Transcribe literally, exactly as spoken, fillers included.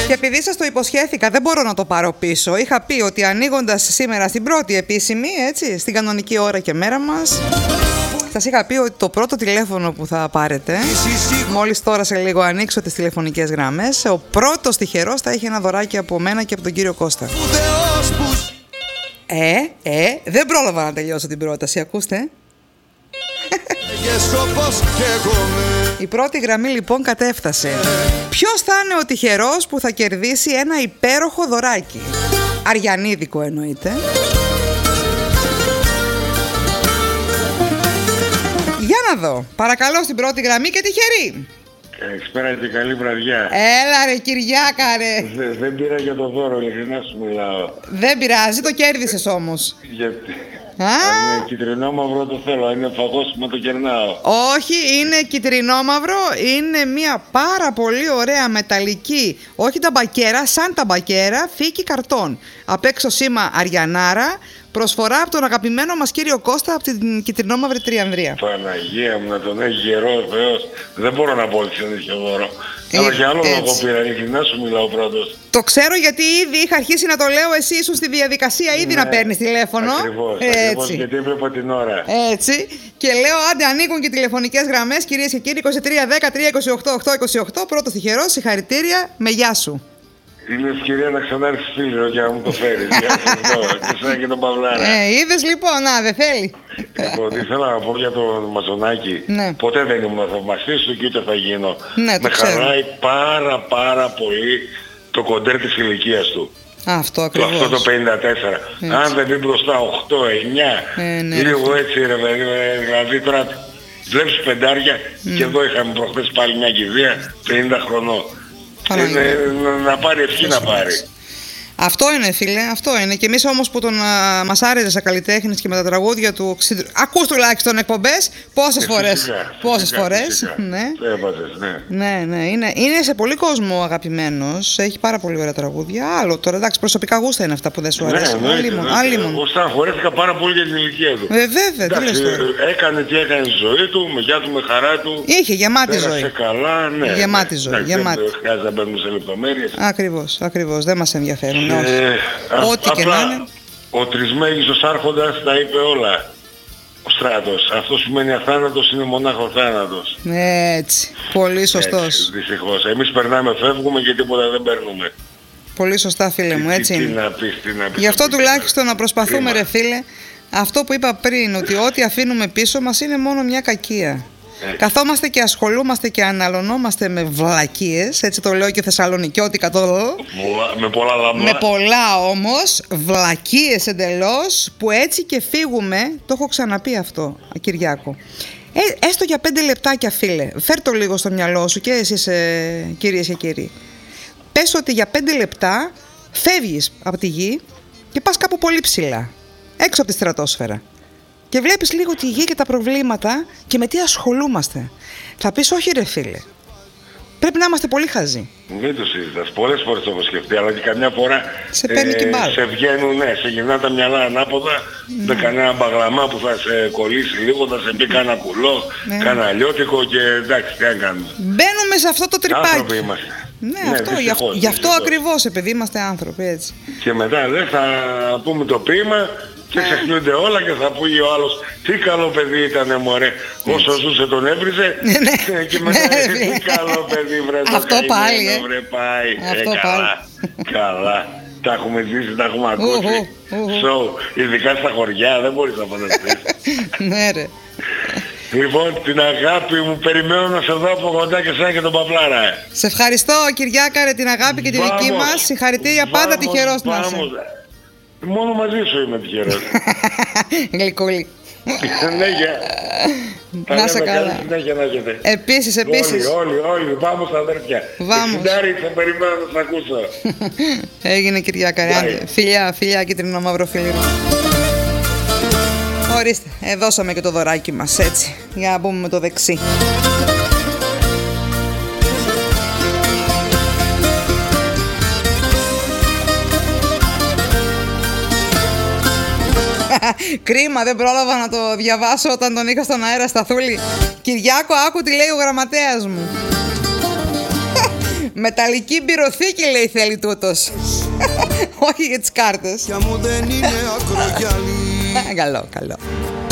Και επειδή σας το υποσχέθηκα, δεν μπορώ να το πάρω πίσω. Είχα πει ότι ανοίγοντας σήμερα στην πρώτη επίσημη, έτσι, στην κανονική ώρα και μέρα μας, σας είχα πει ότι το πρώτο τηλέφωνο που θα πάρετε, μόλις τώρα σε λίγο ανοίξω τις τηλεφωνικές γραμμές, ο πρώτος τυχερός θα έχει ένα δωράκι από μένα και από τον κύριο Κώστα. Ε, ε, δεν πρόλαβα να τελειώσω την πρόταση, ακούστε. Η πρώτη γραμμή λοιπόν κατέφτασε. Ποιος θα είναι ο τυχερός που θα κερδίσει ένα υπέροχο δωράκι? Αριανίδικο εννοείται. Για να δω. Παρακαλώ στην πρώτη γραμμή και τυχερή. Καλησπέρα και καλή βραδιά. Έλα ρε Κυριάκα ρε. Δε, δεν πήρα για το δώρο, ειλικρινά σου μιλάω. Δεν πειράζει, το κέρδισες όμως. Γιατί... Α? Αν είναι κυτρινόμαυρο το θέλω, αν είναι φαγόσιμο το κερνάω. Όχι, είναι κυτρινόμαυρο, είναι μια πάρα πολύ ωραία μεταλλική, όχι ταμπακέρα, σαν ταμπακέρα, θήκη καρτών. Απ' έξω σήμα Αριανάρα, προσφορά από τον αγαπημένο μας κύριο Κώστα από την κυτρινόμαυρη Τριανδρία. Παναγία μου, να τον έχει γερό ο Θεός. Δεν μπορώ να πω ότι είναι τέτοιο δώρο. Αλλά και άλλο λόγο πήρα, ειλικρινά σου μιλάω πρώτος. Το ξέρω γιατί ήδη είχα αρχίσει να το λέω, εσύ ήσουν στη διαδικασία ήδη, ναι, να παίρνεις τηλέφωνο. Ακριβώς, ακριβώς, γιατί έβλεπα την ώρα. Έτσι. Και λέω, άντε ανοίγουν και τηλεφωνικές γραμμές, κυρίες και κύριοι, είκοσι τρία δέκα τρία είκοσι οκτώ οκτώ είκοσι οκτώ, πρώτος τυχερός, συγχαρητήρια, με γεια σου. Είναι ευκαιρία να ξανάρθεις φίλο για να μου το φέρεις. Για και σαν και τον Παυλάρα. Ε, είδες λοιπόν, να δεν θέλει. Λοιπόν, ήθελα να πω για τον Μαζονάκη. Ναι. Ποτέ δεν ήμουν θαυμαστής του και ούτε θα γίνω. Ναι, με χαράει πάρα πάρα πολύ το κοντέρ της ηλικίας του. Αυτό ακριβώς. Το, αυτό το πενήντα τέσσερα. Έτσι. Αν δεν δει μπροστά οκτώ εννιά, ε, ναι, λίγο έτσι ρε παιδί, δηλαδή τώρα βλέπεις πεντάρια mm. και εδώ είχαμε προχθές πάλι μια κηδεία πενήντα χρονών. Είναι, να πάρει ευχή να πάρει. Αυτό είναι φίλε, αυτό είναι. Και εμείς όμως που τον α, μας άρεσε σαν καλλιτέχνης και με τα τραγούδια του, ακούς τουλάχιστον εκπομπές, πόσες φορές, φυσικά, πόσες φυσικά, φορές, φυσικά. Ναι. Έβαζες, ναι. Ναι, ναι, είναι, είναι σε πολύ κόσμο αγαπημένος, έχει πάρα πολύ ωραία τραγούδια. Άλλο τώρα, εντάξει, προσωπικά γούστα είναι αυτά που δεν σου αρέσουν. Ναι, ναι, ναι, ναι. Εγώ στεναχωρέθηκα πάρα πολύ για την ηλικία του. Ε, βέβαια, τι λες τώρα. Έκανε τι έκανε στη ζωή του, με γεια του, με χαρά του. Είχε γεμάτη ζωή. Πέρασε καλά, ναι. Γεμάτη ζωή, γεμάτη. Δεν χρειάζεται να μπαίνουμε σε λεπτομέρειες. Ακριβώς, ακριβώς, δεν μας ενδιαφέρουν. Ε, ό,τι και να είναι. Ο τρισμέγιστος άρχοντας τα είπε όλα. Στράτος. Αυτό σημαίνει αθάνατος, είναι μονάχο θάνατος. Έτσι. Πολύ σωστός. Έτσι, δυστυχώς. Εμείς περνάμε, φεύγουμε και τίποτα δεν παίρνουμε. Πολύ σωστά φίλε μου, έτσι τι, είναι. Τι να πεις, τι να πεις. Γι' αυτό τουλάχιστον να προσπαθούμε ρε φίλε, αυτό που είπα πριν, ότι ό,τι αφήνουμε πίσω μας είναι μόνο μια κακία. Έτσι. Καθόμαστε και ασχολούμαστε και αναλωνόμαστε με βλακίες, έτσι το λέω και θεσσαλονικιώτικα το με πολλά λαμπά. Με πολλά όμως, βλακίες εντελώς, που έτσι και φύγουμε, το έχω ξαναπεί αυτό, Κυριάκο. Ε, έστω για πέντε λεπτάκια φίλε, φέρ το λίγο στο μυαλό σου και εσείς ε, κυρίες και κύριοι. Πες ότι για πέντε λεπτά φεύγεις από τη γη και πας κάπου πολύ ψηλά, έξω από τη στρατόσφαιρα. Και βλέπεις λίγο τη γη και τα προβλήματα και με τι ασχολούμαστε. Θα πεις όχι ρε φίλε. Πρέπει να είμαστε πολύ χαζοί. Δεν το συζητάς. Πολλές φορές το έχω σκεφτεί, αλλά και καμιά φορά σε παίρνει ε, και μπάλα. Σε βγαίνουν, ναι, σε γυρνά τα μυαλά ανάποδα, ναι. Με κανένα μπαγλαμά που θα σε κολλήσει λίγο, θα σε πει κάνα κουλό, ναι. Κάνα αλλιώτικο και εντάξει, τι να κάνουμε. Μπαίνουμε σε αυτό το τρυπάκι. Άνθρωποι είμαστε. Ναι, ναι, αυτό, δυστυχώς, γι' αυτό ακριβώς, επειδή είμαστε άνθρωποι, έτσι. Και μετά δεν θα πούμε το ποίημα και ξεχνούνται όλα και θα πει ο άλλος τι καλό παιδί ήτανε μωρέ, όσο ζούσε τον έβριζε και μετά τι καλό παιδί βρε το αυτό πάλι, ε. βρε πάει, αυτό ε, καλά, καλά, τα έχουμε ζήσει, τα έχουμε ακούσει, so, ειδικά στα χωριά δεν μπορείς να φανταστείς. Ναι ρε. Λοιπόν, την αγάπη μου περιμένω να σε δω από κοντά και σαν και τον Παυλάρα. Σε ευχαριστώ Κυριάκα ρε, την αγάπη και τη δική μας, συγχαρητήρια, πάντα τυχερός να είσαι. Μόνο μαζί σου είμαι τυχερός. Γλυκούλη. Ναι, για. Να σε καλά. Επίσης, επίσης. Όλοι, όλοι, όλοι. Βάμος αδέρφια. Βάμος. Συντάρι, θα περιμένω να σας ακούσω. Έγινε Κυριάκα. Φιλιά, φιλιά κίτρινο μαύρο φίλι. Ορίστε, ε, δώσαμε και το δωράκι μας, έτσι. Για να μπούμε με το δεξί. Κρίμα, δεν πρόλαβα να το διαβάσω όταν τον είχα στον αέρα Σταθούλη. Κυριάκο, άκου τι λέει ο γραμματέας μου. Μεταλλική μπυροθήκη λέει θέλει τούτος. Όχι για τις κάρτες. Καλό, καλό.